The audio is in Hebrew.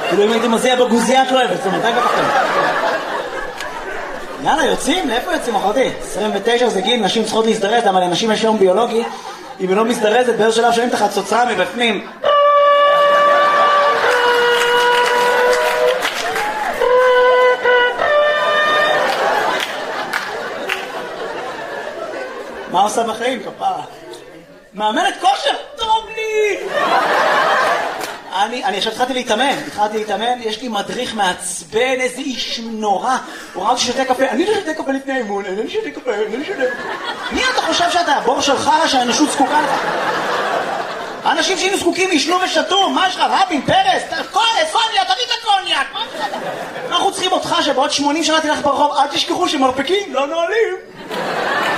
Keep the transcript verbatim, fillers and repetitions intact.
כאילו אם הייתי מזיע בגוזייה את לא אוהבת, זאת אומרת, אני ככה. יאללה, יוצאים? לאיפה יוצאים, אחותי? עשרים ותשע זה גיל, נשים צריכות להזדרז, אבל לנשים יש יום ביולוגי, אם היא לא מזדרזת, באיזה שלב שומעים את החצוצרה מבפנים. מה עושה בחיים, כפרה? מאמנת כושר? טוב לי! אני, אני עכשיו התחלתי להתאמן, התחלתי להתאמן, יש לי מדריך מעצבן, איזה איש נורא. הוא ראה אותי שותה קפה, אני לא שותה קפה לפני אימון, אני לא שותה קפה, אני לא שותה קפה. מי אתה חושב שאתה? הבור שלך שהאנושות זקוקה לך? האנשים שהיינו זקוקים ישנו ושתו, מה יש לך? רבין, פרס, קוניה, קוניה, תביא את הקוניה. אנחנו צריכים אותך שבעוד שמונים שנה תלך ברחוב, אל תשכחו שמרפקים לא נועלים.